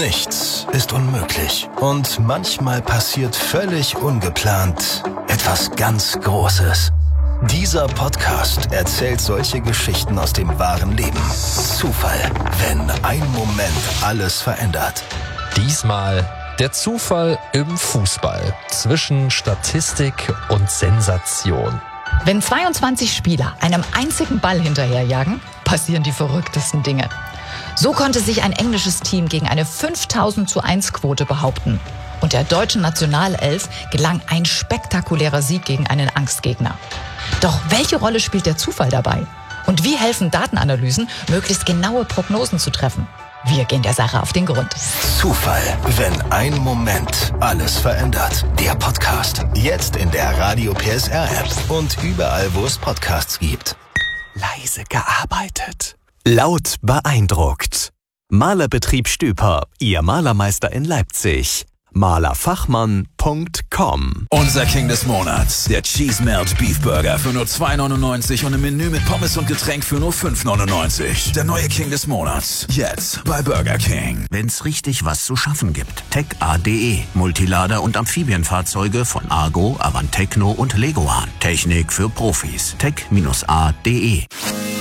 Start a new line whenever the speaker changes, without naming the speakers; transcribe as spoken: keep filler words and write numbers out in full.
Nichts ist unmöglich. Und manchmal passiert völlig ungeplant etwas ganz Großes. Dieser Podcast erzählt solche Geschichten aus dem wahren Leben. Zufall, wenn ein Moment alles verändert.
Diesmal der Zufall im Fußball zwischen Statistik und Sensation.
Wenn zweiundzwanzig Spieler einem einzigen Ball hinterherjagen, passieren die verrücktesten Dinge. So konnte sich ein englisches Team gegen eine fünftausend zu eins Quote behaupten. Und der deutschen Nationalelf gelang ein spektakulärer Sieg gegen einen Angstgegner. Doch welche Rolle spielt der Zufall dabei? Und wie helfen Datenanalysen, möglichst genaue Prognosen zu treffen? Wir gehen der Sache auf den Grund.
Zufall, wenn ein Moment alles verändert. Der Podcast. Jetzt in der Radio P S R-App und überall, wo es Podcasts gibt.
Leise gearbeitet. Laut beeindruckt. Malerbetrieb Stüper, Ihr Malermeister in Leipzig. malerfachmann punkt com.
Unser King des Monats, der Cheese Melt Beef Burger für nur zwei neunundneunzig und ein Menü mit Pommes und Getränk für nur fünf neunundneunzig. Der neue King des Monats, jetzt bei Burger King.
Wenn's richtig was zu schaffen gibt. tech A punkt de. Multilader und Amphibienfahrzeuge von Argo, Avantecno und Leguan. Technik für Profis. tech A punkt de.